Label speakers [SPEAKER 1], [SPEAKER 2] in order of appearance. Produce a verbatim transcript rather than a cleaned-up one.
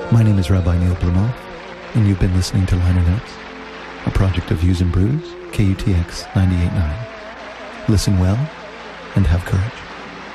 [SPEAKER 1] My name is Rabbi Neil Blumoff, and you've been listening to Liner Notes, a project of Views and Brews, K U T X ninety-eight point nine. Listen well and have courage.